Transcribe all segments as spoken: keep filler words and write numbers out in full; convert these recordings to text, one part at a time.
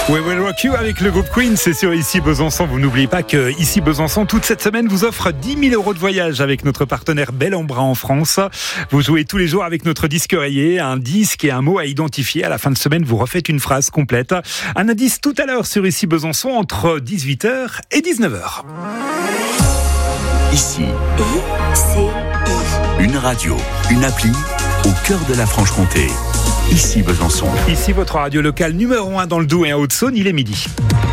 We Will Rock You avec le groupe Queen, c'est sur Ici Besançon. Vous n'oubliez pas que Ici Besançon, toute cette semaine, vous offre dix mille euros de voyage avec notre partenaire Bel en Bras en France. Vous jouez tous les jours avec notre disque rayé, un disque et un mot à identifier. À la fin de semaine, vous refaites une phrase complète. Un indice tout à l'heure sur Ici Besançon entre dix-huit heures et dix-neuf heures. Ici, I, C, I. une radio, une appli au cœur de la Franche-Comté. Ici Besançon. Ici votre radio locale numéro un dans le Doubs et en Haute-Saône, il est midi.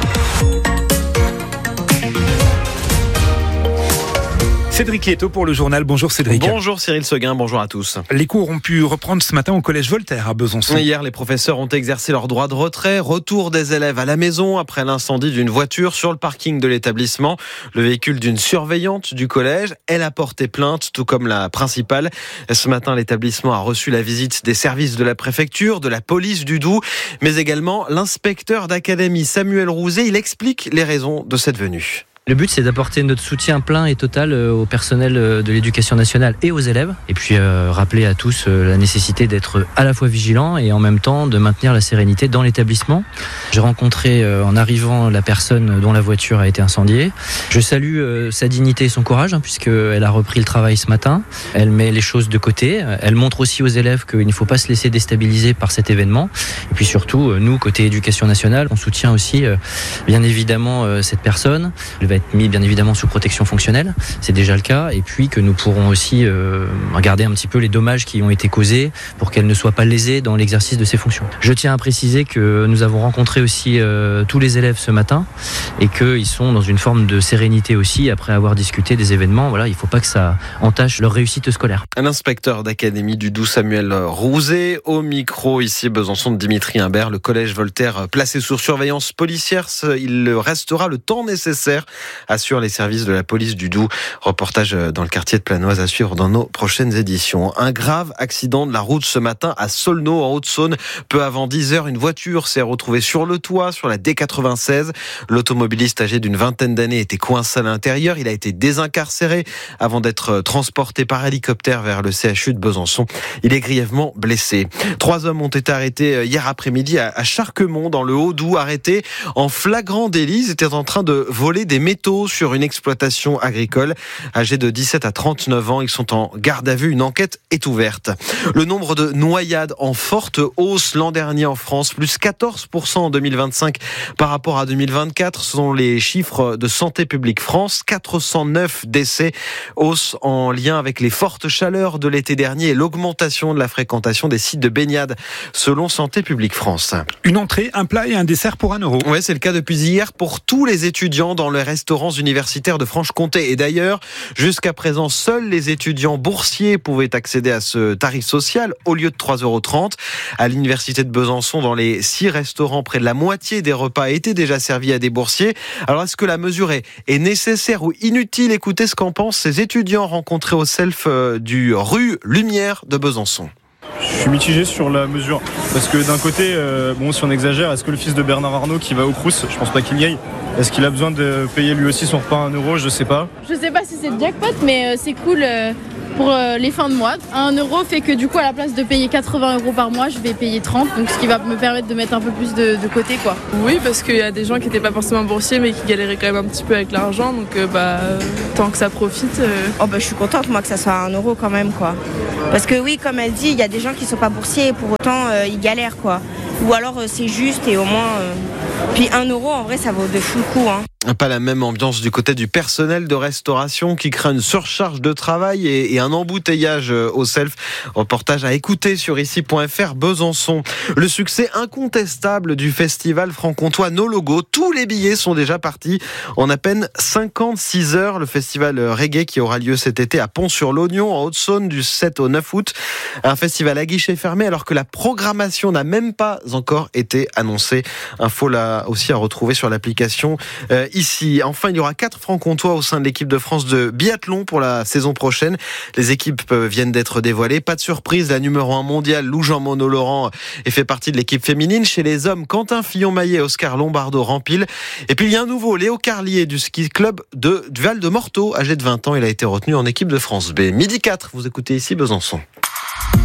Cédric Lieto pour le journal. Bonjour Cédric. Bonjour Cyril Seguin, bonjour à tous. Les cours ont pu reprendre ce matin au collège Voltaire à Besançon. Hier, les professeurs ont exercé leur droit de retrait. Retour des élèves à la maison après l'incendie d'une voiture sur le parking de l'établissement. Le véhicule d'une surveillante du collège, elle a porté plainte, tout comme la principale. Ce matin, l'établissement a reçu la visite des services de la préfecture, de la police du Doubs, mais également l'inspecteur d'académie Samuel Rouzet. Il explique les raisons de cette venue. Le but, c'est d'apporter notre soutien plein et total au personnel de l'éducation nationale et aux élèves. Et puis euh, rappeler à tous la nécessité d'être à la fois vigilant et en même temps de maintenir la sérénité dans l'établissement. J'ai rencontré euh, en arrivant la personne dont la voiture a été incendiée. Je salue euh, sa dignité et son courage, hein, puisqu'elle a repris le travail ce matin. Elle met les choses de côté. Elle montre aussi aux élèves qu'il ne faut pas se laisser déstabiliser par cet événement. Et puis surtout, nous, côté éducation nationale, on soutient aussi euh, bien évidemment euh, cette personne. Elle va être mis bien évidemment sous protection fonctionnelle, c'est déjà le cas, et puis que nous pourrons aussi euh, regarder un petit peu les dommages qui ont été causés pour qu'elle ne soit pas lésée dans l'exercice de ses fonctions. Je tiens à préciser que nous avons rencontré aussi euh, tous les élèves ce matin et qu'ils sont dans une forme de sérénité aussi après avoir discuté des événements. Voilà, il ne faut pas que ça entache leur réussite scolaire. Un inspecteur d'académie du Doubs, Samuel Rouzet, au micro ici Besançon de Dimitri Imbert. Le collège Voltaire placé sous surveillance policière, il restera le temps nécessaire, assure les services de la police du Doubs. Reportage dans le quartier de Planoise à suivre dans nos prochaines éditions. Un grave accident de la route ce matin à Saulnot en Haute-Saône. Peu avant dix heures, une voiture s'est retrouvée sur le toit, sur la D quatre-vingt-seize. L'automobiliste âgé d'une vingtaine d'années était coincé à l'intérieur. Il a été désincarcéré avant d'être transporté par hélicoptère vers le C H U de Besançon. Il est grièvement blessé. Trois hommes ont été arrêtés hier après-midi à Charquemont, dans le Haut-Doubs, arrêtés en flagrant délit. Ils étaient en train de voler des métaux sur une exploitation agricole. Âgés de dix-sept à trente-neuf ans, ils sont en garde à vue. Une enquête est ouverte. Le nombre de noyades en forte hausse l'an dernier en France, plus quatorze pour cent en deux mille vingt-cinq par rapport à deux mille vingt-quatre. Ce sont les chiffres de Santé publique France. quatre cent neuf décès, hausse en lien avec les fortes chaleurs de l'été dernier et l'augmentation de la fréquentation des sites de baignade, selon Santé publique France. Une entrée, un plat et un dessert pour un euro. Ouais, c'est le cas depuis hier pour tous les étudiants dans le restaurants universitaires de Franche-Comté. Et d'ailleurs, jusqu'à présent, seuls les étudiants boursiers pouvaient accéder à ce tarif social au lieu de trois euros trente. À l'université de Besançon, dans les six restaurants, près de la moitié des repas étaient déjà servis à des boursiers. Alors, est-ce que la mesure est, est nécessaire ou inutile? Écoutez ce qu'en pensent ces étudiants rencontrés au self du rue Lumière de Besançon. Je suis mitigé sur la mesure, parce que d'un côté, euh, bon, si on exagère, est-ce que le fils de Bernard Arnault qui va au Crous, je pense pas qu'il y aille, est-ce qu'il a besoin de payer lui aussi son repas à un euro? Je sais pas. Je sais pas si c'est le jackpot, mais euh, c'est cool euh, pour euh, les fins de mois. Un euro fait que du coup, à la place de payer quatre-vingts euros par mois, je vais payer trente, donc ce qui va me permettre de mettre un peu plus de, de côté, quoi. Oui, parce qu'il y a des gens qui n'étaient pas forcément boursiers, mais qui galéraient quand même un petit peu avec l'argent, donc euh, bah, euh, tant que ça profite. Euh... Oh bah, je suis contente, moi, que ça soit un euro quand même, quoi. Parce que oui, comme elle dit, il y a des gens qui sont pas boursiers et pour autant euh, ils galèrent, quoi. Ou alors euh, c'est juste et au moins... Euh... Puis un euro, en vrai, ça vaut de fou le coup, hein. Pas la même ambiance du côté du personnel de restauration qui craint une surcharge de travail et, et un embouteillage au self. Reportage à écouter sur ici point f r Besançon. Le succès incontestable du festival franc-comtois No Logo. Tous les billets sont déjà partis en à peine cinquante-six heures. Le festival reggae qui aura lieu cet été à Pont-sur-l'Oignon, en Haute-Saône, du sept au neuf août. Un festival à guichet fermé alors que la programmation n'a même pas encore été annoncée. Info là aussi à retrouver sur l'application euh, ici. Enfin, il y aura quatre francs-comtois au sein de l'équipe de France de biathlon pour la saison prochaine. Les équipes viennent d'être dévoilées. Pas de surprise, la numéro un mondiale, Lou Jean Monod Laurent, fait partie de l'équipe féminine. Chez les hommes, Quentin Fillon-Maillet, Oscar Lombardo-Rampil. Et puis il y a un nouveau, Léo Carlier du ski club de du Val de Morteau, âgé de vingt ans. Il a été retenu en équipe de France B. Midi quatre, vous écoutez ici Besançon.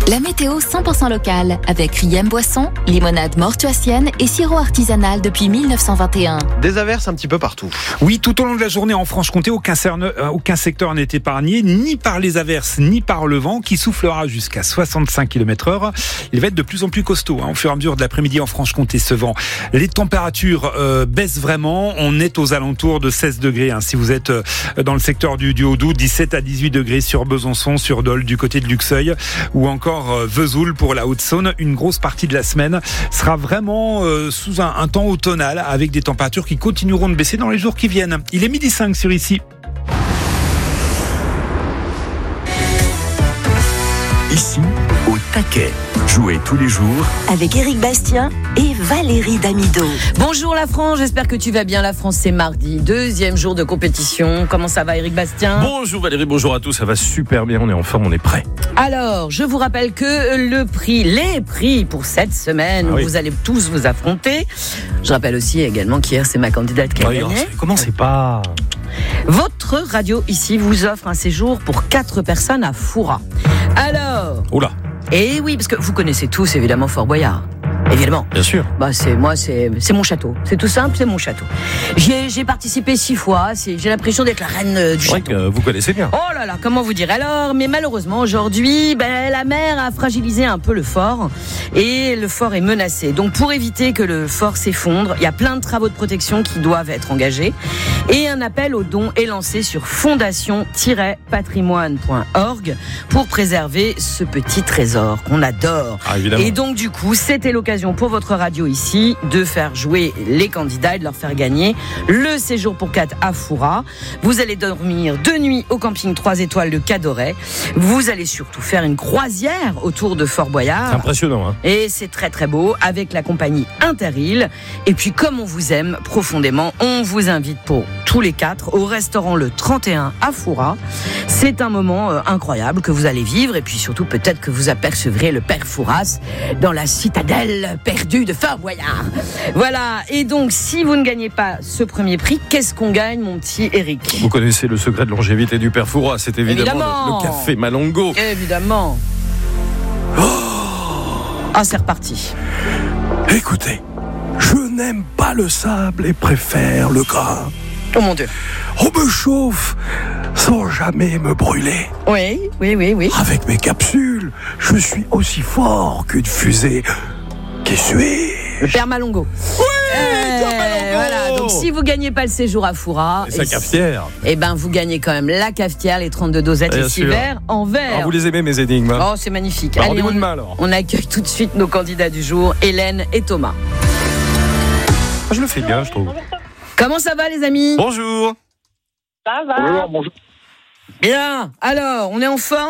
La météo cent pour cent locale avec Riem Boisson, limonade mortuacienne et sirop artisanal depuis mille neuf cent vingt et un. Des averses un petit peu partout. Oui, tout au long de la journée en Franche-Comté, aucun, cerne, aucun secteur n'est épargné, ni par les averses, ni par le vent, qui soufflera jusqu'à soixante-cinq kilomètres heure. Il va être de plus en plus costaud hein, au fur et à mesure de l'après-midi en Franche-Comté, ce vent. Les températures euh, baissent vraiment. On est aux alentours de seize degrés. Hein, si vous êtes euh, dans le secteur du, du Haut-Doubs, dix-sept à dix-huit degrés sur Besançon, sur Dole, du côté de Luxeuil, ou encore Vesoul pour la Haute-Saône. Une grosse partie de la semaine sera vraiment euh, sous un, un temps automnal avec des températures qui continueront de baisser dans les jours qui viennent. Il est midi cinq sur ici. Ici, au taquet. Jouez tous les jours avec Éric Bastien et Valérie Damido. Bonjour la France, j'espère que tu vas bien. La France, c'est mardi, deuxième jour de compétition. Comment ça va, Éric Bastien ? Bonjour Valérie, bonjour à tous, ça va super bien, on est en forme, on est prêt. Alors, je vous rappelle que le prix, les prix pour cette semaine, ah oui. vous allez tous vous affronter. Je rappelle aussi également qu'hier, c'est ma candidate qui a oui, gagné. Commencez pas. Votre radio ici vous offre un séjour pour quatre personnes à Foura. Alors... Oula. Et oui, parce que vous connaissez tous évidemment Fort Boyard. Évidemment. Bien sûr. Bah c'est moi, c'est c'est mon château. C'est tout simple, c'est mon château. J'ai j'ai participé six fois. C'est, j'ai l'impression d'être la reine euh, du c'est château. Vrai que vous connaissez bien. Oh là là, comment vous dire. Alors, mais malheureusement aujourd'hui, ben la mer a fragilisé un peu le fort et le fort est menacé. Donc pour éviter que le fort s'effondre, il y a plein de travaux de protection qui doivent être engagés et un appel aux dons est lancé sur fondation tiret patrimoine point org pour préserver ce petit trésor qu'on adore. Ah, évidemment. Et donc du coup, c'était l'occasion pour votre radio ici de faire jouer les candidats et de leur faire gagner le séjour pour quatre à Foura. Vous allez dormir deux nuits au camping trois étoiles de Cadoret. Vous allez surtout faire une croisière autour de Fort Boyard. C'est impressionnant, hein. Et c'est très très beau avec la compagnie Interil. Et puis comme on vous aime profondément, on vous invite pour tous les quatre au restaurant le trente et un à Foura. C'est un moment euh, incroyable que vous allez vivre et puis surtout peut-être que vous apercevrez le père Fouras dans la citadelle perdu de Fort Boyard. Voilà, et donc si vous ne gagnez pas ce premier prix, qu'est-ce qu'on gagne, mon petit Eric ? Vous connaissez le secret de longévité du père Fouras, c'est évidemment, évidemment. Le, le café Malongo. Évidemment. Oh ah, c'est reparti. Écoutez, je n'aime pas le sable et préfère le gras. Oh mon Dieu. On me chauffe sans jamais me brûler. Oui, oui, oui, oui. Avec mes capsules, je suis aussi fort qu'une fusée. Qui suis-je ? Le père Malongo. Oui, euh, Malongo. Voilà, donc si vous gagnez pas le séjour à Foura, et sa cafetière, eh ben vous gagnez quand même la cafetière, les trente-deux dosettes et six verres en verre. Alors vous les aimez mes énigmes ? Oh, c'est magnifique. Alors, allez, on, main, alors. on accueille tout de suite nos candidats du jour, Hélène et Thomas. Je le fais bien, je trouve. Comment ça va, les amis ? Bonjour. Ça va ? Bonjour, bonjour. Bien. Alors, on est en forme ?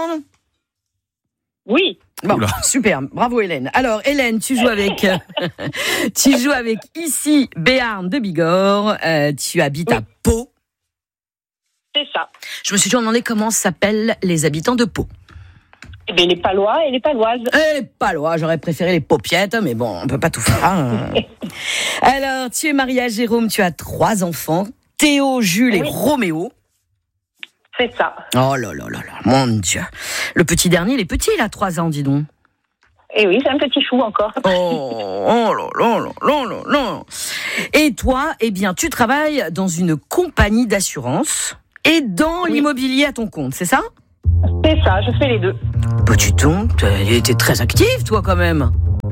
Oui. Bon, Oula. Super, bravo Hélène. Alors Hélène, tu joues avec, euh, tu joues avec ici Béarn de Bigorre. Euh, tu habites oui. à Pau. C'est ça. Je me suis toujours demandé comment s'appellent les habitants de Pau. Eh bien, les Palois et les Paloises. Et les Palois, j'aurais préféré les Paupiettes, mais bon, on peut pas tout faire. Hein. Alors, tu es mariée à Jérôme, tu as trois enfants, Théo, Jules oui. et Roméo. C'est ça. Oh là là là là, mon Dieu. Le petit dernier, il est petit, il a trois ans, dis donc. Eh oui, c'est un petit chou encore. Oh, oh là là là là là là. Et toi, eh bien, tu travailles dans une compagnie d'assurance et dans oui. l'immobilier à ton compte, c'est ça ? C'est ça, je fais les deux. Bah, tu tombes, t'es très active, toi, quand même.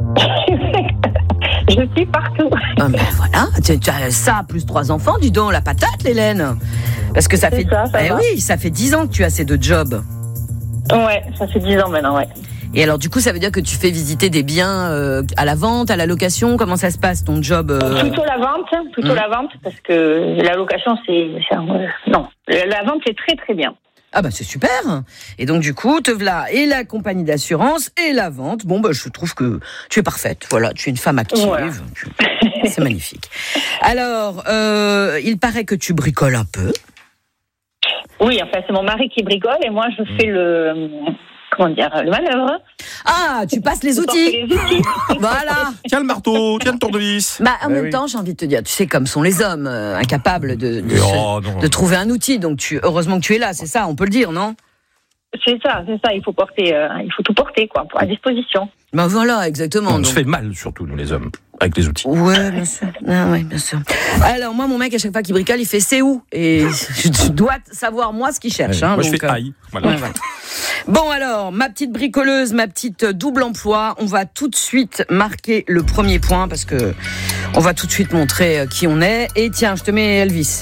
Je suis partout. Ah ben voilà, tu as ça plus trois enfants, dis donc, la patate, Hélène. Parce que ça c'est fait, ça, ça eh va. oui, ça fait dix ans que tu as ces deux jobs. Ouais, ça fait dix ans maintenant, ouais. Et alors, du coup, ça veut dire que tu fais visiter des biens euh, à la vente, à la location. Comment ça se passe, ton job euh... Plutôt la vente, plutôt mmh. la vente, parce que la location, c'est, c'est euh, non, la vente, c'est très très bien. Ah bah c'est super. Et donc du coup, te voilà et la compagnie d'assurance et la vente. Bon bah je trouve que tu es parfaite. Voilà, tu es une femme active. Voilà. C'est magnifique. Alors, euh, il paraît que tu bricoles un peu. Oui, enfin c'est mon mari qui bricole et moi je fais le comment dire le manœuvre. Ah, tu passes les outils. Les outils. Voilà. Tiens le marteau, tiens le tournevis. Bah en eh même oui. temps, j'ai envie de te dire, tu sais comme sont les hommes, euh, incapables de de, oh, se, de trouver un outil. Donc tu heureusement que tu es là, c'est ça, on peut le dire, non ? C'est ça, c'est ça. Il faut porter, euh, il faut tout porter, quoi, à disposition. Ben voilà, exactement. On donc. se fait mal, surtout, nous les hommes, avec les outils. Ouais, bien sûr. Ah, ouais, bien sûr. Alors, moi, mon mec, à chaque fois qu'il bricole, il fait c'est où ? Et je dois savoir, moi, ce qu'il cherche. Ouais, hein, moi, donc, je fais aïe. Voilà. Ouais, voilà. Bon, alors, ma petite bricoleuse, ma petite double emploi, on va tout de suite marquer le premier point parce que on va tout de suite montrer qui on est. Et tiens, je te mets Elvis.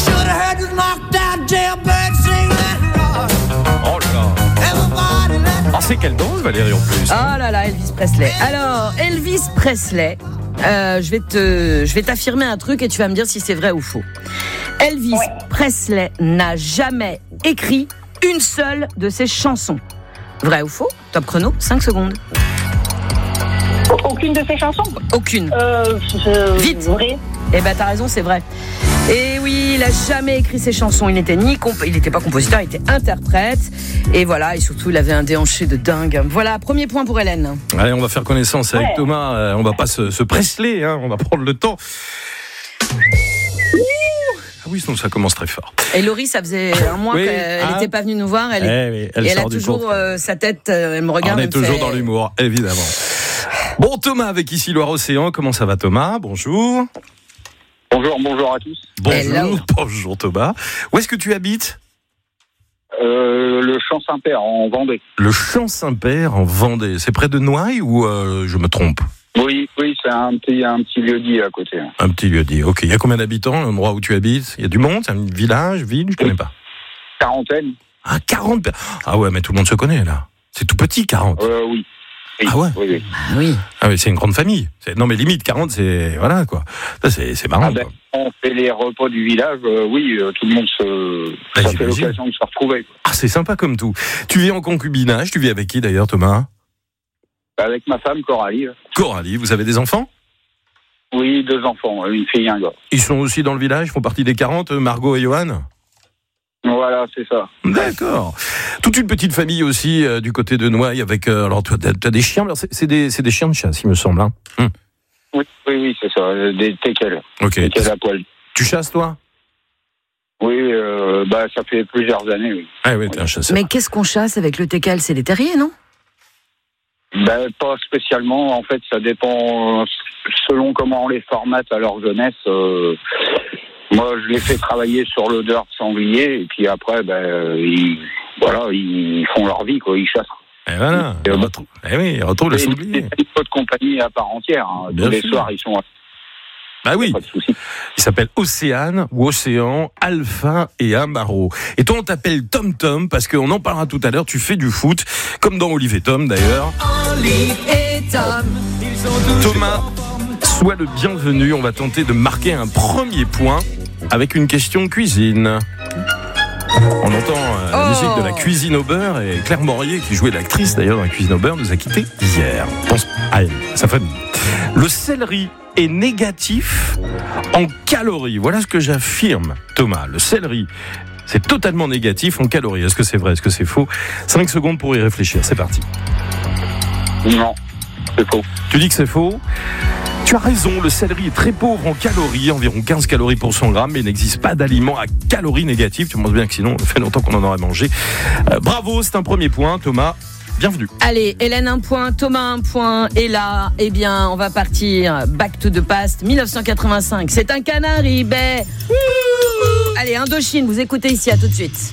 Oh là là. Oh, c'est quelle danse, Valérie, en plus. Oh là là, Elvis Presley. Alors, Elvis Presley, euh, je vais te, je vais t'affirmer un truc et tu vas me dire si c'est vrai ou faux. Elvis ouais. Presley n'a jamais écrit une seule de ses chansons. Vrai ou faux ? Top chrono, cinq secondes. Aucune de ses chansons ? Aucune. Euh, je... Vite. Vrai. Eh ben, t'as raison, c'est vrai. Et oui, il a jamais écrit ses chansons. Il n'était ni comp- il n'était pas compositeur, il était interprète. Et voilà, et surtout, il avait un déhanché de dingue. Voilà, premier point pour Hélène. Allez, on va faire connaissance avec ouais. Thomas. Euh, on va pas se, se Presley, hein, on va prendre le temps. Ah oui, sinon ça commence très fort. Et Laurie, ça faisait un mois oui, qu'elle n'était ah. pas venue nous voir. Elle, eh oui, elle, et elle a toujours euh, sa tête, euh, elle me regarde. On est toujours fait... dans l'humour, évidemment. Bon, Thomas avec ici Loire-Océan. Comment ça va, Thomas ? Bonjour. Bonjour, bonjour à tous. Bonjour, Hello. Bonjour Thomas. Où est-ce que tu habites ? euh, Le Champ Saint-Père, en Vendée. Le Champ Saint-Père, en Vendée. C'est près de Noailles ou euh, je me trompe ? Oui, oui, c'est un petit, un petit lieu-dit à côté. Un petit lieu-dit, ok. Il y a combien d'habitants, l'endroit où tu habites ? Il y a du monde ? C'est un village, ville ? Je ne connais pas. Quarantaine. Ah, quarante. Ah ouais, mais tout le monde se connaît, là. C'est tout petit, quarante. Euh, oui. Oui. Ah ouais. Oui, oui. Ah oui. Ah oui, c'est une grande famille. C'est... Non mais limite quarante, c'est voilà quoi. Ça c'est, c'est marrant. Ah ben, on fait les repas du village. Euh, oui, euh, tout le monde se. Ben, ça fait l'occasion de se retrouver. Quoi. Ah c'est sympa comme tout. Tu vis en concubinage. Tu vis avec qui d'ailleurs, Thomas ? Avec ma femme Coralie. Coralie, vous avez des enfants ? Oui, deux enfants, une fille et un gars. Ils sont aussi dans le village, font partie des quarante, Margot et Johan ? Voilà, c'est ça. D'accord. Toute une petite famille aussi euh, du côté de Noailles avec. Euh, alors, tu as des chiens. Alors, c'est, c'est, des, c'est des chiens de chasse, il me semble. Hein. Hum. Oui, oui, oui, c'est ça. Des teckels. Ok. Teckels à poil. Tu chasses, toi ? Oui, euh, bah, ça fait plusieurs années. Oui. Ah oui, t'es un chasseur. Mais qu'est-ce qu'on chasse avec le teckel ? C'est des terriers, non ? Ben, pas spécialement. En fait, ça dépend selon comment on les formate à leur jeunesse. Euh, moi, je les fais travailler sur l'odeur de sanglier, et puis après, ben, ils, voilà, ils font leur vie, quoi. Ils chassent. Et voilà. Et, on retrouve, eh oui, ils retrouvent le sanglier. C'est une de compagnie à part entière. Hein. Tous les soirs, ils sont. Bah oui, il s'appelle Océane ou Océan, Alpha et Amaro. Et toi on t'appelle Tom Tom parce qu'on en parlera tout à l'heure, tu fais du foot, comme dans Olive et Tom d'ailleurs. Olive et Tom. Thomas, sois le bienvenu, on va tenter de marquer un premier point avec une question cuisine. On entend euh, la oh. musique de la cuisine au beurre et Claire Morier, qui jouait l'actrice d'ailleurs dans la cuisine au beurre, nous a quittés hier. Pense à elle, à sa famille. Le céleri est négatif en calories. Voilà ce que j'affirme, Thomas. Le céleri, c'est totalement négatif en calories. Est-ce que c'est vrai ? Est-ce que c'est faux ? cinq secondes pour y réfléchir. C'est parti. Non, c'est faux. Tu dis que c'est faux ? Tu as raison, le céleri est très pauvre en calories, environ quinze calories pour cent grammes, mais il n'existe pas d'aliment à calories négatives. Tu penses bien que sinon, ça fait longtemps qu'on en aurait mangé. Euh, bravo, c'est un premier point, Thomas. Bienvenue. Allez, Hélène un point, Thomas un point, et là, eh bien, on va partir back to the past, dix-neuf cent quatre-vingt-cinq. C'est un canari, ben. Allez, Indochine, vous écoutez ici, à tout de suite.